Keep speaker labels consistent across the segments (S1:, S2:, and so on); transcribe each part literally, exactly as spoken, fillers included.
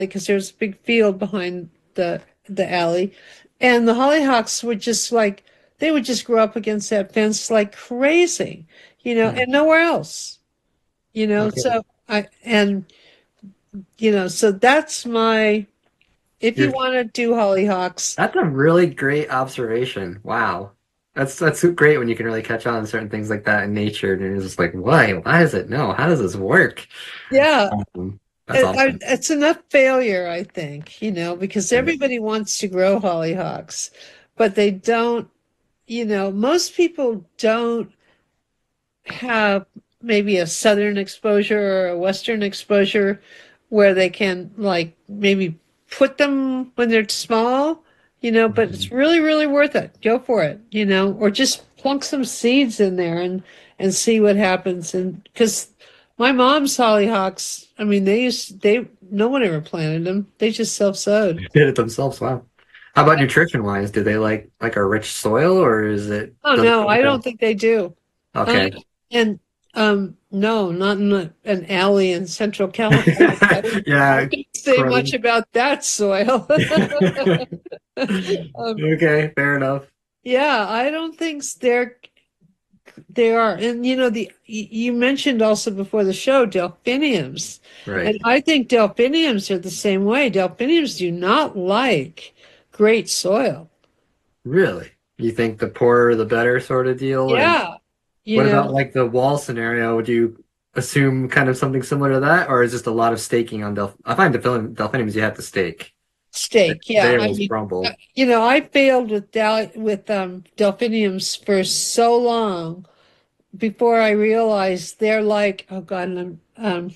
S1: because there's a big field behind the the alley, and the hollyhocks would just like they would just grow up against that fence like crazy, you know,
S2: Hmm.
S1: and nowhere else, you know.
S2: Okay.
S1: So I and you know, so that's my if you
S2: You're
S1: want to do hollyhocks,
S2: That's a really great observation. Wow. That's that's so great when you can really catch on to certain things like that in nature, and you're just like, why? Why is it no? How does this work?
S1: yeah,
S2: Um, that's
S1: it, I,
S2: awesome.
S1: it's enough failure, I think, you know, because
S2: Right.
S1: everybody wants to grow hollyhocks, but they don't, you know, most people don't have maybe a southern exposure or a western exposure where they can like maybe put them when they're small, you know, but it's
S2: Mhm.
S1: really, really worth it. Go for it, you know, or just plunk some seeds in there and and see what happens. And because my mom's hollyhocks, I mean, they used they no one ever planted them. They just self-sowed.
S2: Did it themselves. Wow. How about nutrition wise? Do they like like a rich soil or is it
S1: Oh
S2: does it
S1: no, I don't think they do. Um,
S2: okay.
S1: and um, no, not in a, an alley in Central California. I
S2: Yeah,
S1: can't say much
S2: cruddy.
S1: about that soil. Um,
S2: Okay, fair enough.
S1: yeah, I don't think they're they are. And you know, the you mentioned also before the show delphiniums, and
S2: Right.
S1: I think delphiniums are the same way. Delphiniums do not like great soil.
S2: Really? You think the poorer the better sort of deal? And
S1: Yeah, you
S2: what
S1: know,
S2: about like the wall scenario? Would you assume kind of something similar to that, or is just a lot of staking on Delph? I find Delphin Delphiniums you have to stake.
S1: steak. Yeah,
S2: They
S1: I
S2: will
S1: mean, uh,
S2: crumble.
S1: you know, I failed with Dal with um delphiniums for so long before I realized they're like, oh God, and I'm, um,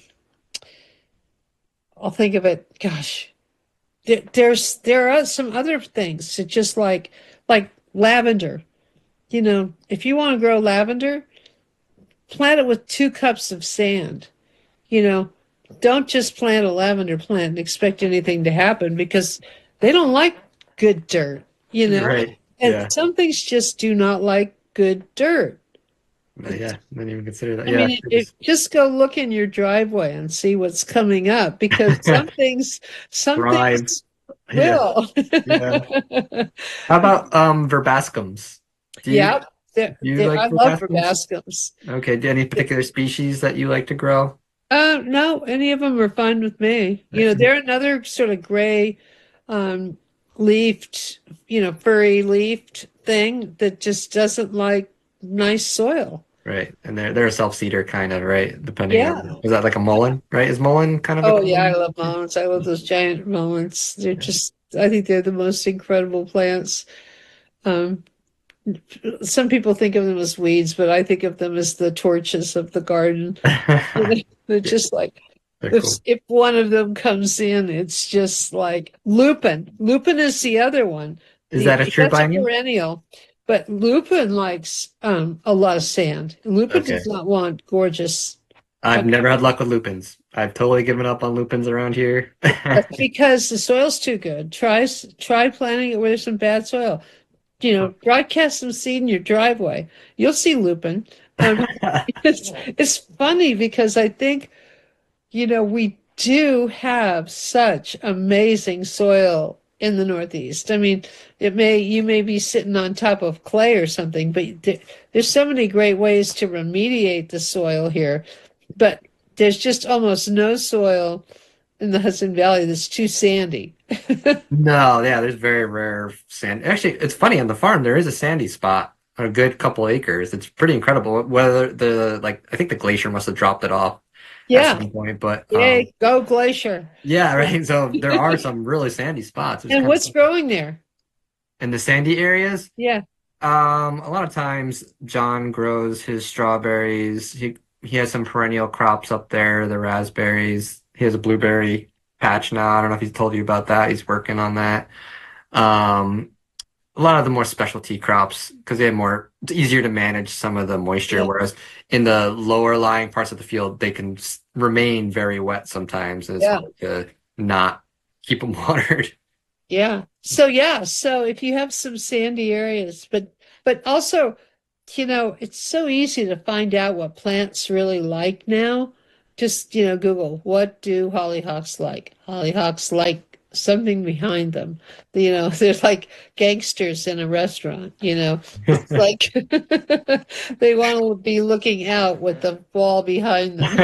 S1: I'll think of it. Gosh, there, there's there are some other things. It's just like like lavender. You know, if you want to grow lavender, plant it with two cups of sand. You know, don't just plant a lavender plant and expect anything to happen because they don't like good dirt. You know,
S2: Right.
S1: and
S2: Yeah.
S1: some things just do not like good dirt.
S2: Uh, Yeah. Didn't even consider that.
S1: I
S2: Yeah.
S1: mean,
S2: It
S1: it,
S2: just
S1: just go look in your driveway and see what's coming up because some things, some
S2: thrive.
S1: things
S2: Yeah.
S1: will.
S2: Yeah. How about um verbascums? Do you
S1: Yeah, they're,
S2: do you
S1: they're, I
S2: like
S1: love
S2: verbascums?
S1: verbascums.
S2: Okay. Do any particular species that you like to grow?
S1: Uh, no, any of them are fine with me. You know, they're another sort of gray, um, leafed, you know, furry leafed thing that just doesn't like nice soil.
S2: Right. And they're they're a self-seeder kind of, right? Depending
S1: Yeah.
S2: on is that like a mullen, right? Is mullen kind of a
S1: Oh yeah, I
S2: common?
S1: love mulleins. I love those giant mulleins. They're just, I think they're the most incredible plants. Um, some people think of them as weeds, but I think of them as the torches of the garden. You know, they're
S2: Yeah,
S1: just like
S2: they're
S1: if
S2: cool.
S1: if one of them comes in, it's just like lupin. Lupin is the other one.
S2: Is
S1: The
S2: that a true
S1: that's a
S2: binding?
S1: perennial, but lupin likes um a lot of sand. Lupin does
S2: Okay.
S1: not want gorgeous.
S2: I've never had luck with lupins. I've totally given up on lupins around here.
S1: That's because the soil's too good. Try try planting it where there's some bad soil. You know, broadcast some seed in your driveway. You'll see lupin. Um, it's it's funny because I think, you know, we do have such amazing soil in the Northeast. I mean, it may you may be sitting on top of clay or something, but there, there's so many great ways to remediate the soil here. But there's just almost no soil in the Hudson Valley that's too sandy.
S2: No, yeah, there's very rare sand. Actually, it's funny on the farm there is a sandy spot, a good couple acres. It's pretty incredible. Whether the like, I think the glacier must have dropped it off at
S1: Yeah,
S2: some point, but um,
S1: yay, go Glacier.
S2: yeah, right. So there are some really sandy spots. It's
S1: And
S2: kind of
S1: what's
S2: cool.
S1: growing there?
S2: In the sandy areas.
S1: Yeah.
S2: Um, a lot of times John grows his strawberries. He he has some perennial crops up there, the raspberries. He has a blueberry patch now. I don't know if he's told you about that. He's working on that. Um, a lot of the more specialty crops because they have more, it's easier to manage some of the moisture,
S1: Yeah.
S2: whereas in the lower lying parts of the field, they can s- remain very wet sometimes, and it's
S1: Yeah.
S2: hard to not keep them watered.
S1: Yeah. So yeah, so if you have some sandy areas, but but also, you know, it's so easy to find out what plants really like now. just, you know, Google, what do hollyhocks like? Hollyhocks like something behind them. You know, they're like gangsters in a restaurant, you know. It's like they want to be looking out with the wall behind them.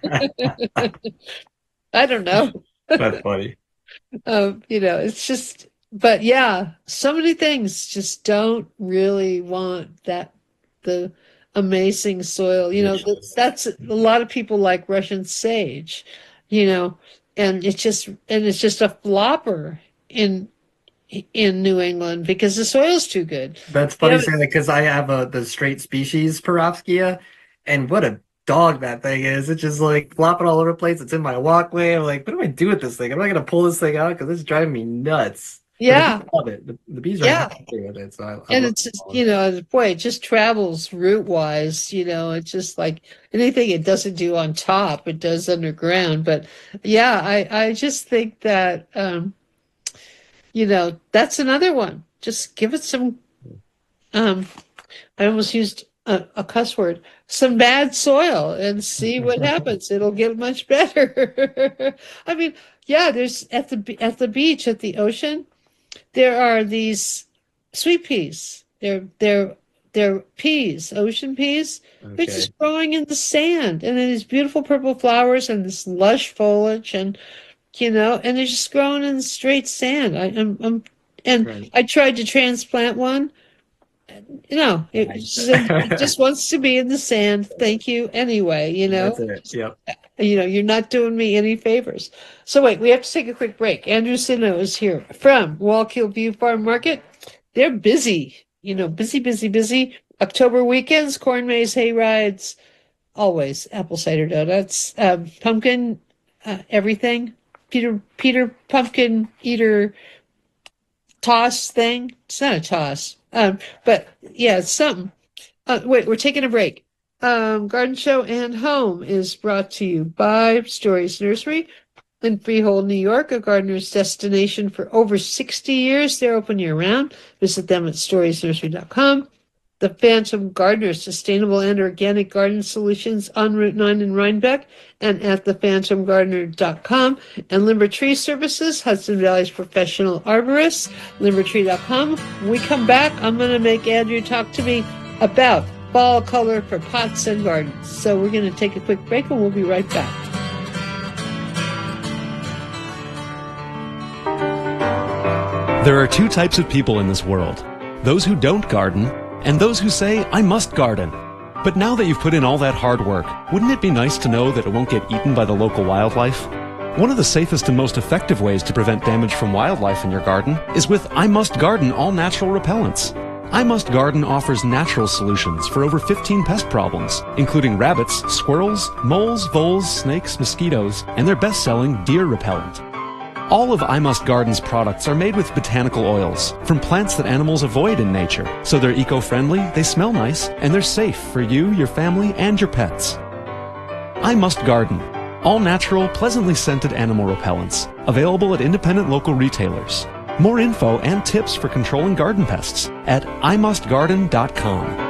S1: I don't know.
S2: That's funny.
S1: Um, you know, it's just, but yeah, so many things just don't really want that, the amazing soil. You know, that, that's a lot of people like Russian sage, you know, and it's just, and it's just a flopper in in New England because the soil's too good.
S2: That's
S1: You
S2: funny
S1: know,
S2: saying that because I have a the straight species Perovskia, and what a dog that thing is. It's just like flopping all over the place. It's in my walkway. I'm like, what do I do with this thing? I'm not gonna pull this thing out because it's driving me nuts. But the
S1: yeah,
S2: bees love it. The, the bees are
S1: yeah.
S2: happy with it, so I, I
S1: And
S2: love
S1: it's,
S2: it.
S1: you know, boy, it just travels route wise, you know, it's just like anything it doesn't do on top, it does underground. But yeah, I, I just think that, um, you know, that's another one. Just give it some, um, I almost used a, a cuss word, some bad soil and see what happens. It'll get much better. I mean, yeah, there's at the, at the beach, at the ocean, there are these sweet peas. They're they're they're peas, ocean peas. They're
S2: Okay.
S1: just growing in the sand, and then these beautiful purple flowers and this lush foliage, and you know, and they're just growing in straight sand. I, I'm, I'm, and
S2: Right.
S1: I tried to transplant one. You know, it
S2: Nice.
S1: just, it just wants to be in the sand. Thank you anyway. You
S2: That's
S1: know,
S2: it. Yep.
S1: you know, you're not doing me any favors. So wait, we have to take a quick break. Andrew Sino is here from Wallkill View Farm Market. They're busy, you know, busy, busy, busy. October weekends, corn maze hay rides, always apple cider donuts, um, pumpkin, uh, everything. Peter, Peter Pumpkin Eater toss thing. It's not a toss, um, but yeah, it's something. Uh, wait, we're taking a break. Um, Garden Show and Home is brought to you by Stories Nursery in Freehold, New York, a gardener's destination for over sixty years. They're open year round. Visit them at stories nursery dot com. The Phantom Gardener, sustainable and organic garden solutions on Route nine in Rhinebeck and at the phantom gardener dot com. And Limber Tree Services, Hudson Valley's professional arborist, limber tree dot com. When we come back, I'm going to make Andrew talk to me about fall color for pots and gardens. So we're going to take a quick break and we'll be right back.
S3: There are two types of people in this world. Those who don't garden, and those who say, I must garden. But now that you've put in all that hard work, wouldn't it be nice to know that it won't get eaten by the local wildlife? One of the safest and most effective ways to prevent damage from wildlife in your garden is with I Must Garden all-natural repellents. I Must Garden offers natural solutions for over fifteen pest problems, including rabbits, squirrels, moles, voles, snakes, mosquitoes, and their best-selling deer repellent. All of I Must Garden's products are made with botanical oils from plants that animals avoid in nature, so they're eco-friendly, they smell nice, and they're safe for you, your family, and your pets. I Must Garden. All natural, pleasantly scented animal repellents, available at independent local retailers. More info and tips for controlling garden pests at i must garden dot com.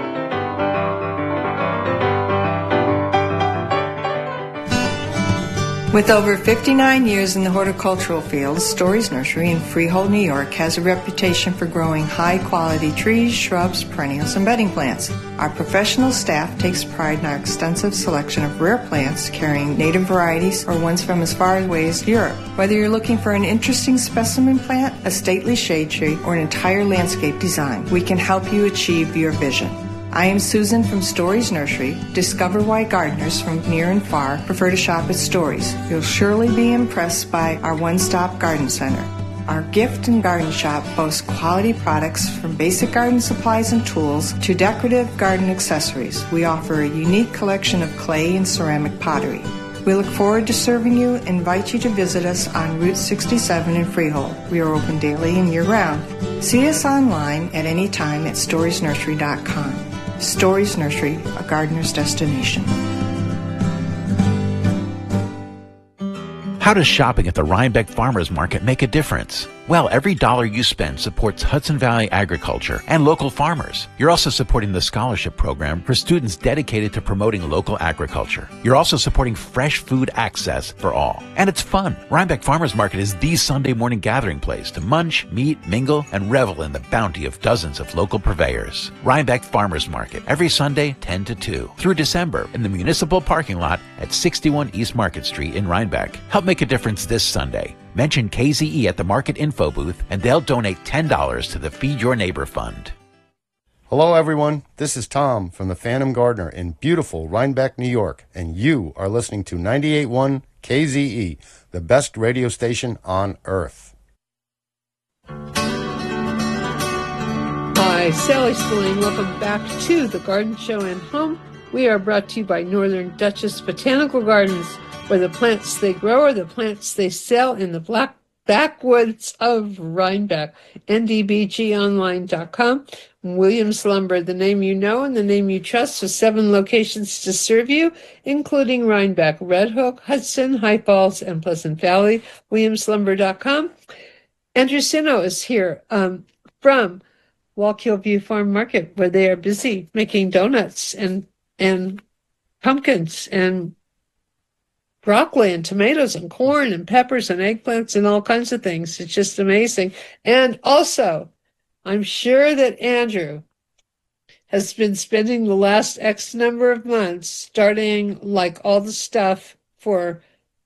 S4: With over fifty-nine years in the horticultural field, Stories Nursery in Freehold, New York has a reputation for growing high-quality trees, shrubs, perennials, and bedding plants. Our professional staff takes pride in our extensive selection of rare plants carrying native varieties or ones from as far away as Europe. Whether you're looking for an interesting specimen plant, a stately shade tree, or an entire landscape design, we can help you achieve your vision. I am Susan from Stories Nursery. Discover why gardeners from near and far prefer to shop at Stories. You'll surely be impressed by our one-stop garden center. Our gift and garden shop boasts quality products from basic garden supplies and tools to decorative garden accessories. We offer a unique collection of clay and ceramic pottery. We look forward to serving you and invite you to visit us on Route sixty-seven in Freehold. We are open daily and year-round. See us online at any time at stories nursery dot com. Stories Nursery, a gardener's destination.
S5: How does shopping at the Rhinebeck Farmers Market make a difference? Well, every dollar you spend supports Hudson Valley agriculture and local farmers. You're also supporting the scholarship program for students dedicated to promoting local agriculture. You're also supporting fresh food access for all. And it's fun. Rhinebeck Farmers Market is the Sunday morning gathering place to munch, meet, mingle, and revel in the bounty of dozens of local purveyors. Rhinebeck Farmers Market, every Sunday, ten to two, through December in the municipal parking lot at sixty-one East Market Street in Rhinebeck. Help make a difference this Sunday. Mention K Z E at the Market Info booth, and they'll donate ten dollars to the Feed Your Neighbor Fund.
S6: Hello, everyone. This is Tom from the Phantom Gardener in beautiful Rhinebeck, New York, and you are listening to ninety-eight point one K Z E, the best radio station on earth.
S1: Hi, Sally Spillane. Welcome back to the Garden Show and Home. We are brought to you by Northern Duchess Botanical Gardens, where the plants they grow are the plants they sell in the black backwoods of Rhinebeck. N D B G online dot com. Williams Lumber, the name you know and the name you trust, with seven locations to serve you, including Rhinebeck, Red Hook, Hudson, High Falls, and Pleasant Valley. Williams Lumber dot com. Andrew Sino is here um, from Wallkill View Farm Market, where they are busy making donuts and and pumpkins and broccoli and tomatoes and corn and peppers and eggplants and all kinds of things. It's just amazing. And also, I'm sure that Andrew has been spending the last X number of months starting like all the stuff for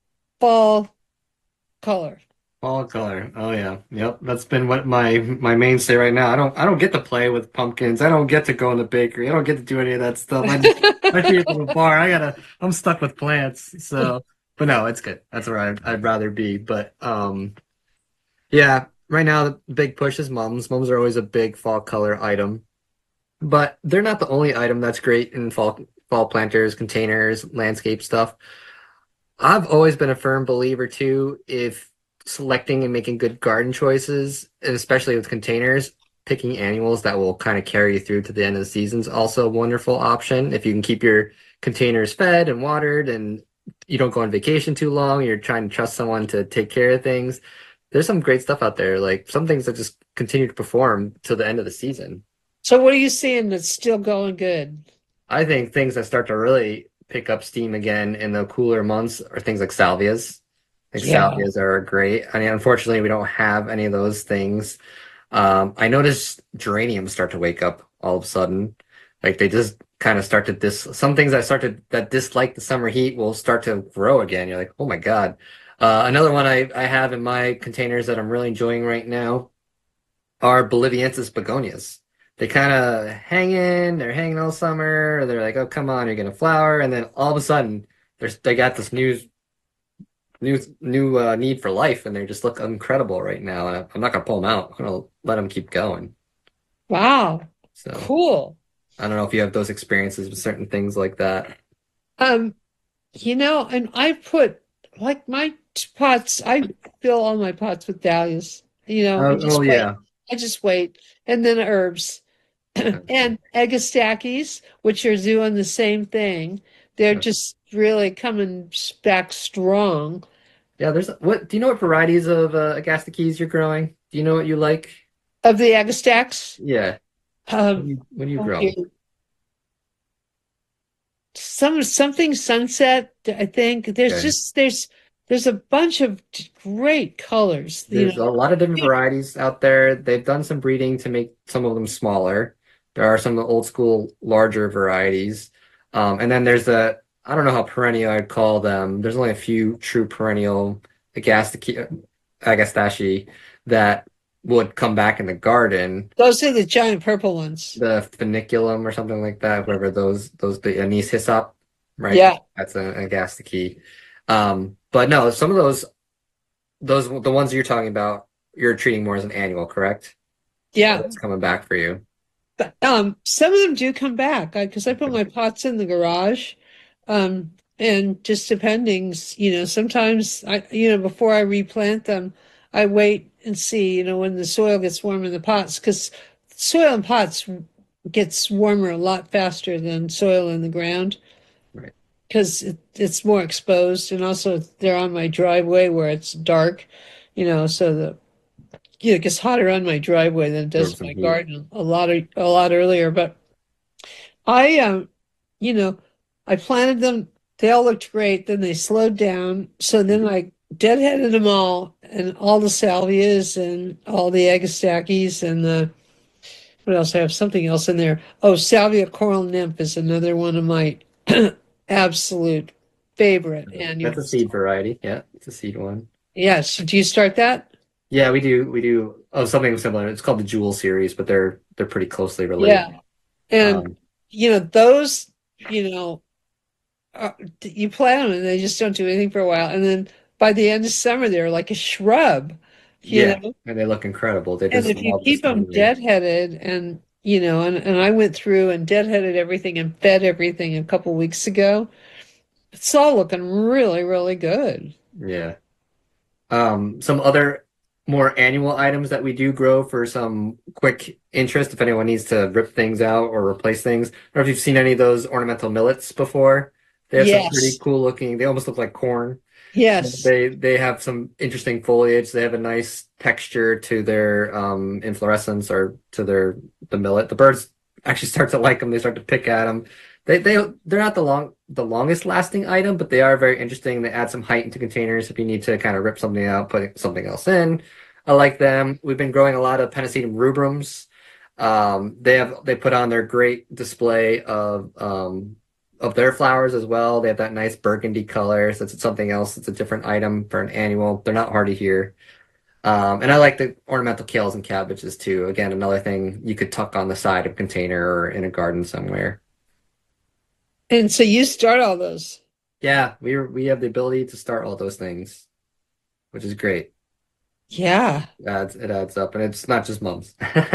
S1: fall color.
S2: Fall color. Oh yeah. Yep. That's been what my my mainstay right now. I don't I don't get to play with pumpkins. I don't get to go in the bakery. I don't get to do any of that stuff. I just I hear from the bar. I gotta I'm stuck with plants. So but no, it's good. That's where I'd, I'd rather be. But um yeah, right now the big push is mums. Mums are always a big fall color item. But they're not the only item that's great in fall fall planters, containers, landscape stuff. I've always been a firm believer too, if selecting and making good garden choices, and especially with containers, picking annuals that will kind of carry you through to the end of the season is also a wonderful option. If you can keep your containers fed and watered and you don't go on vacation too long, you're trying to trust someone to take care of things, there's some great stuff out there, like some things that just continue to perform till the end of the season.
S1: So what are you seeing that's still going good?
S2: I think things that start to really pick up steam again in the cooler months are things like salvias. I think
S1: Yeah.
S2: salvias are great. I mean, unfortunately, we don't have any of those things. Um, I noticed geraniums start to wake up all of a sudden. Like they just kind of start to dis. Some things that started that dislike the summer heat will start to grow again. You're like, oh my God. Uh, another one I, I have in my containers that I'm really enjoying right now are Boliviensis begonias. They kind of hang in, they're hanging all summer. They're like, oh, come on, you're going to flower. And then all of a sudden, there's they got this new new new uh, need for life, and they just look incredible right now. And I'm not gonna pull them out. I'm gonna let them keep going.
S1: Wow.
S2: So
S1: Cool.
S2: I don't know if you have those experiences with certain things like that.
S1: Um, you know, and I put like my pots, I fill all my pots with dahlias. You know, I
S2: Oh,
S1: just
S2: oh
S1: wait.
S2: yeah,
S1: I just wait. And then herbs. And Agastaches, which are doing the same thing. They're just really coming back strong.
S2: yeah. There's what? Do you know what varieties of uh, Agastaches you're growing? Do you know what you like?
S1: Of the Agastax,
S2: Yeah. When
S1: um,
S2: you, when you
S1: oh,
S2: grow.
S1: here. some something sunset, I think. There's
S2: Okay.
S1: just there's there's a bunch of great colors. You
S2: There's a
S1: know,
S2: lot of different varieties out there. They've done some breeding to make some of them smaller. There are some old school larger varieties. Um, and then there's the, I don't know how perennial I'd call them. There's only a few true perennial Agastache, Agastache that would come back in the garden.
S1: those are the giant purple ones.
S2: The funiculum or something like that, whatever those, those, the anise hyssop, right?
S1: Yeah.
S2: That's an Agastache. Um, but no, some of those, those, the ones you're talking about, you're treating more as an annual, correct?
S1: Yeah.
S2: That's coming back for you.
S1: But um, some of them do come back because I put my pots in the garage, um, and just depending, you know, sometimes I, you know, before I replant them, I wait and see, you know, when the soil gets warm in the pots, because soil in pots gets warmer a lot faster than soil in the ground,
S2: Right.
S1: because it, it's more exposed, and also they're on my driveway where it's dark, you know, so the you know, it gets hotter on my driveway than it does
S2: Absorb
S1: in my
S2: some heat.
S1: garden a lot of, a lot earlier. But I, um, you know, I planted them. They all looked great. Then they slowed down. So then I deadheaded them all, and all the salvias and all the agastaches and the what else? I have something else in there. Oh, salvia coral nymph is another one of my absolute favorite
S2: That's a
S1: annuals.
S2: seed variety. Yeah, it's a seed one.
S1: Yes. Do you start that?
S2: Yeah, we do. We do. Oh, something similar. It's called the Jewel series, but they're they're pretty closely related.
S1: Yeah. And
S2: Um,
S1: you know those, you know, uh, you plant them and they just don't do anything for a while, and then by the end of summer they're like a shrub, you
S2: yeah,
S1: know.
S2: and they look incredible. They
S1: And
S2: just
S1: if you
S2: love the
S1: keep them
S2: scenery.
S1: deadheaded, and you know, and, and I went through and deadheaded everything and fed everything a couple weeks ago, it's all looking really, really good.
S2: Yeah. Um, some other more annual items that we do grow for some quick interest if anyone needs to rip things out or replace things. I don't know if you've seen any of those ornamental millets before. They have some pretty
S1: Yes.
S2: cool looking, they almost look like corn.
S1: Yes.
S2: They they have some interesting foliage. They have a nice texture to their um inflorescence or to their the millet. The birds actually start to like them. They start to pick at them. They they they're not the long the longest lasting item, but they are very interesting. They add some height into containers if you need to kind of rip something out, put something else in. I like them. We've been growing a lot of Pennisetum rubrums. Um, they have they put on their great display of um of their flowers as well. They have that nice burgundy color. So it's something else. It's a different item for an annual. They're not hardy here. Um, and I like the ornamental kales and cabbages too. Again, another thing you could tuck on the side of a container or in a garden somewhere.
S1: And so you start all those.
S2: Yeah, we we have the ability to start all those things, which is great.
S1: Yeah.
S2: It adds it adds up, and it's not just mums.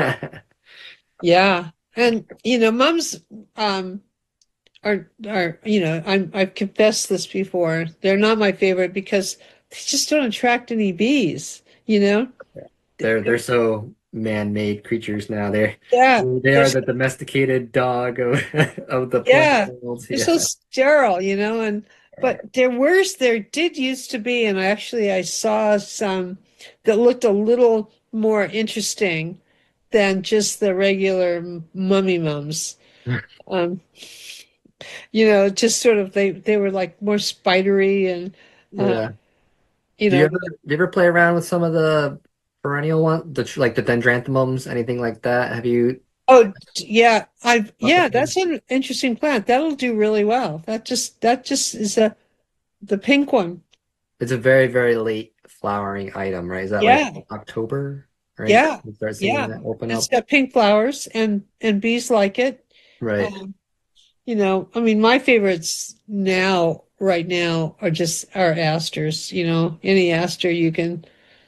S1: Yeah. And you know, mums um are are you know, I'm I've confessed this before. They're not my favorite because they just don't attract any bees, you know?
S2: They're they're so man-made creatures now. They're
S1: Yeah.
S2: they
S1: They're
S2: are the domesticated dog of of the plant
S1: yeah.
S2: world.
S1: They're so
S2: Yeah.
S1: sterile, you know, and but there were there did used to be, and actually I saw some that looked a little more interesting than just the regular m- mummy mums. Um, you know, just sort of they they were like more spidery and uh,
S2: Yeah.
S1: you
S2: Do you
S1: know,
S2: ever do you ever play around with some of the perennial ones, the tr- like the dendranthemums, anything like that? Have you?
S1: oh yeah, I've yeah, that's an interesting plant. That'll do really well. That just that just is a the pink one.
S2: It's a very, very late flowering item, right? Is that like
S1: Yeah,
S2: October, right?
S1: yeah,
S2: You start seeing
S1: yeah.
S2: that open
S1: It's
S2: up,
S1: got pink flowers and and bees like it.
S2: right?
S1: Um, you know, I mean, my favorites now, right now, are just are asters. You know, any aster you can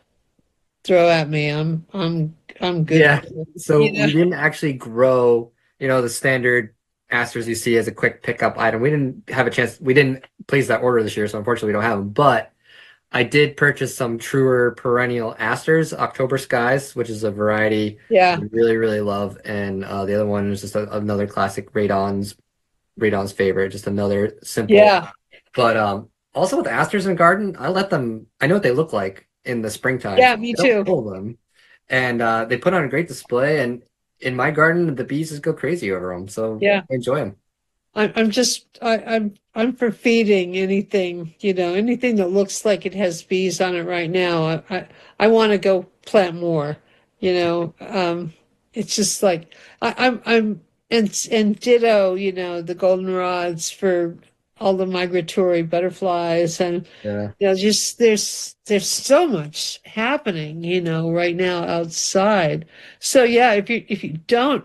S1: throw at me, I'm I'm I'm good
S2: Yeah.
S1: with it.
S2: So
S1: You
S2: we
S1: know,
S2: didn't actually grow, you know, the standard asters you see as a quick pickup item. We didn't have a chance. We didn't place that order this year, so unfortunately we don't have them. But I did purchase some truer perennial asters, October Skies, which is a variety I
S1: yeah,
S2: really, really love. And uh, the other one is just a, another classic Radon's Radon's favorite, just another simple.
S1: yeah,
S2: But um, also with asters in the garden, I let them. I know what they look like in the springtime.
S1: yeah.
S2: So
S1: Me
S2: I don't
S1: too.
S2: pull them, and uh, they put on a great display. And in my garden, the bees just go crazy over them. So
S1: Yeah.
S2: I enjoy them.
S1: I'm I'm just I, I'm I'm for feeding anything, you know, anything that looks like it has bees on it right now. I I, I want to go plant more, you know. Um, it's just like I, I'm I'm and and ditto, you know, the goldenrods for all the migratory butterflies and
S2: Yeah.
S1: you know, just there's there's so much happening, you know, right now outside. So yeah, if you if you don't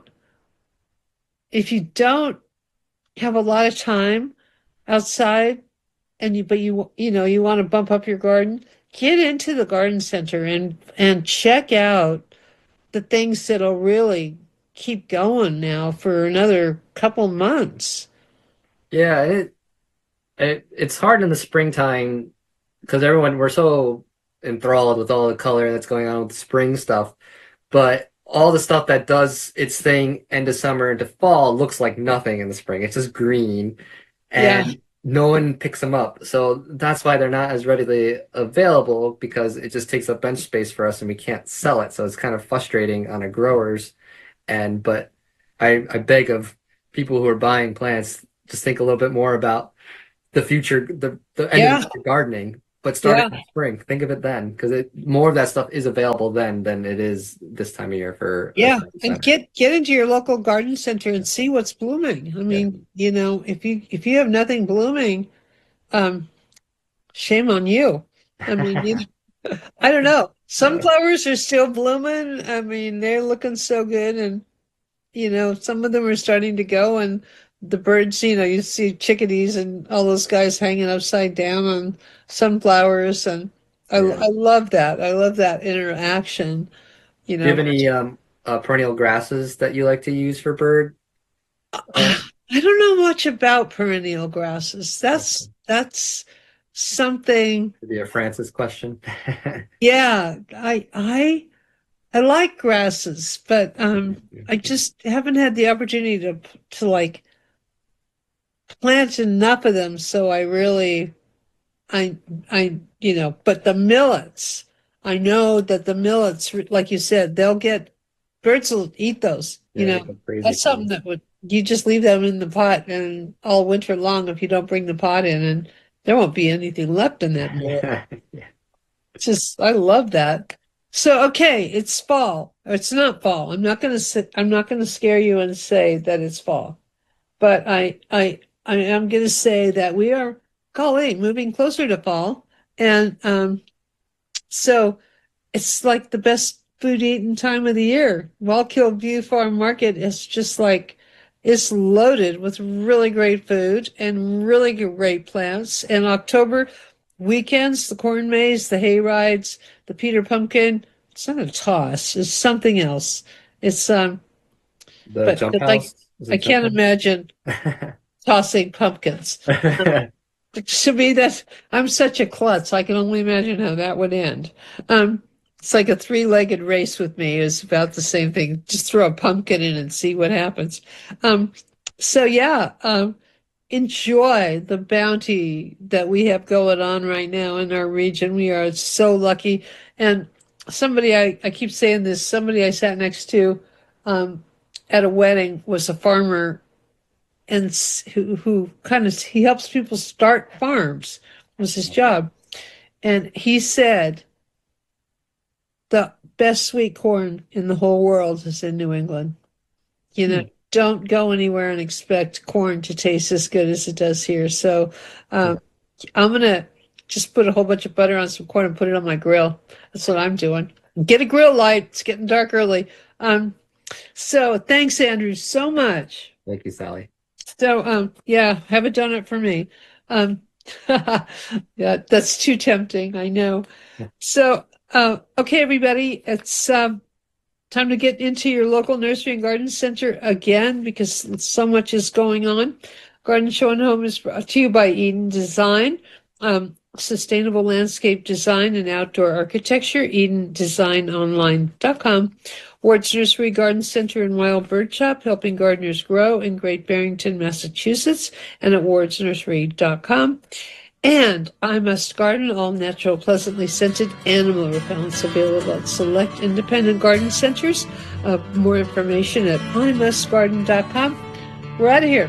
S1: if you don't have a lot of time outside and you but you you know you want to bump up your garden, get into the garden center and and check out the things that'll really keep going now for another couple months.
S2: Yeah, it, it it's hard in the springtime because everyone we're so enthralled with all the color that's going on with the spring stuff. But all the stuff that does its thing end of summer into fall looks like nothing in the spring. It's just green.
S1: Yeah.
S2: And no one picks them up. So that's why they're not as readily available because it just takes up bench space for us and we can't sell it. So it's kind of frustrating on a growers. And but I I beg of people who are buying plants, just think a little bit more about the future, the the end
S1: Yeah.
S2: of the gardening. But start
S1: Yeah.
S2: in the spring. Think of it then, because it more of that stuff is available then than it is this time of year for a
S1: Yeah,
S2: garden
S1: and
S2: center.
S1: get get into your local garden center and see what's blooming. I mean, you know, if you if you have nothing blooming, um, shame on you. I mean, you I don't know. Some
S2: Uh,
S1: flowers are still blooming. I mean, they're looking so good, and you know, some of them are starting to go, and the birds, you know, you see chickadees and all those guys hanging upside down on sunflowers, and I
S2: yeah.
S1: I love that. I love that interaction, you
S2: Do you have
S1: know.
S2: any um uh, perennial grasses that you like to use for bird? Uh,
S1: I don't know much about perennial grasses. That's
S2: okay.
S1: that's something.
S2: Maybe a Francis question.
S1: Yeah, I I I like grasses, but um I just haven't had the opportunity to to like plant enough of them so I really I I you know, but the millets, I know that the millets, like you said, they'll get birds will eat those, you
S2: Yeah, they
S1: know.
S2: go crazy
S1: That's
S2: for
S1: something
S2: them.
S1: that would you just leave them in the pot and all winter long if you don't bring the pot in and there won't be anything left in that millet.
S2: Yeah.
S1: It's just I love that. So okay, it's fall. It's not fall. I'm not gonna sit I'm not gonna scare you and say that it's fall. But I I I am gonna say that we are golly moving closer to fall. And um so it's like the best food eating time of the year. Wallkill View Farm Market is just like it's loaded with really great food and really great plants. And October weekends, the corn maze, the hay rides, the Peter Pumpkin. It's not a toss. It's something else. It's um,
S2: The
S1: but
S2: jump
S1: but like
S2: house? Is
S1: I
S2: it
S1: can't
S2: jump
S1: imagine
S2: house?
S1: tossing pumpkins. To me, that I'm such a klutz. I can only imagine how that would end. Um, it's like a three-legged race with me is about the same thing. Just throw a pumpkin in and see what happens. Um, so yeah, um, enjoy the bounty that we have going on right now in our region. We are so lucky. And somebody, I, I keep saying this, somebody I sat next to um, at a wedding was a farmer and s- who, who kind of he helps people start farms was his job. And he said the best sweet corn in the whole world is in New England. You know,
S2: Hmm.
S1: don't go anywhere and expect corn to taste as good as it does here. So um, I'm gonna just put a whole bunch of butter on some corn and put it on my grill. That's what I'm doing. Get a grill light. It's getting dark early. Um, so thanks, Andrew, so much.
S2: Thank you, Sally.
S1: So, um, yeah, have a donut for me. Um, yeah, that's too tempting, I know. So, uh, okay, everybody, it's um, time to get into your local nursery and garden center again because so much is going on. Garden Show and Home is brought to you by Eden Design, um, sustainable landscape design and outdoor architecture, eden design online dot com. Ward's Nursery Garden Center and Wild Bird Shop, helping gardeners grow in Great Barrington, Massachusetts, and at wards nursery dot com. And I Must Garden, all natural, pleasantly scented animal repellents available at select independent garden centers. Uh, more information at i must garden dot com. We're out of here.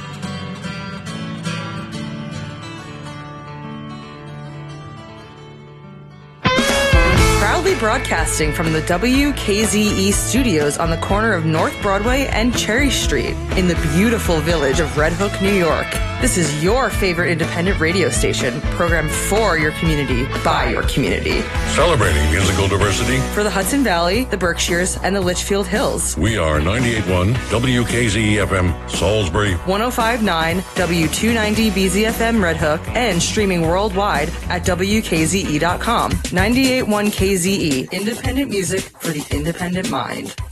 S7: Proudly broadcasting from the W K Z E studios on the corner of North Broadway and Cherry Street in the beautiful village of Red Hook, New York. This is your favorite independent radio station, programmed for your community, by your community.
S8: Celebrating musical diversity,
S7: For the Hudson Valley, the Berkshires, and the Litchfield Hills.
S8: we are ninety-eight point one W K Z E F M, Salisbury.
S7: one oh five point nine W two ninety B Z F M Red Hook and streaming worldwide at W K Z E dot com. ninety-eight point one K Z E, independent music for the independent mind.